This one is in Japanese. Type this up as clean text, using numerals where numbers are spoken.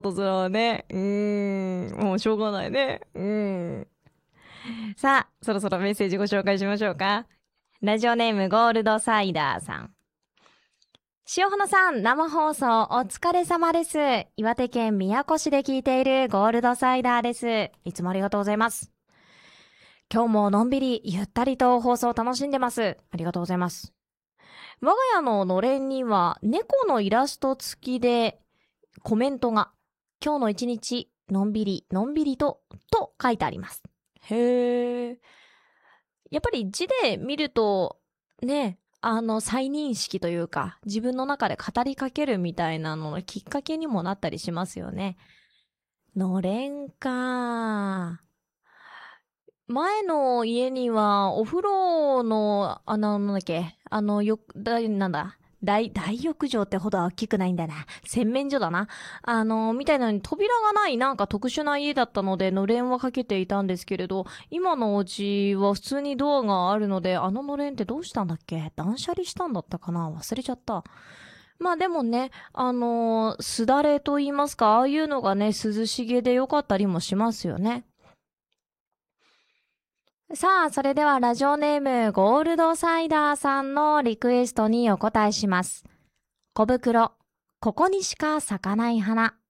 とそれはね。もうしょうがないね。さあ、そろそろメッセージご紹介しましょうか。ラジオネームゴールドサイダーさん。塩花さん、生放送お疲れ様です。岩手県宮古市で聞いているゴールドサイダーです。いつもありがとうございます。今日ものんびりゆったりと放送を楽しんでます。ありがとうございます。我が家ののれんには猫のイラスト付きでコメントが今日の一日のんびりのんびりと書いてあります。へー。やっぱり字で見るとね、再認識というか自分の中で語りかけるみたいなののきっかけにもなったりしますよね。のれんか。前の家には、お風呂の、なんだっけ、なんだ、大浴場ってほどは大きくないんだな。洗面所だな。みたいなのに扉がないなんか特殊な家だったので、のれんはかけていたんですけれど、今のお家は普通にドアがあるので、あののれんってどうしたんだっけ？断捨離したんだったかな？忘れちゃった。まあでもね、すだれと言いますか、ああいうのがね、涼しげで良かったりもしますよね。さあ、それではラジオネームゴールドサイダーさんのリクエストにお答えします。小袋、ここにしか咲かない花。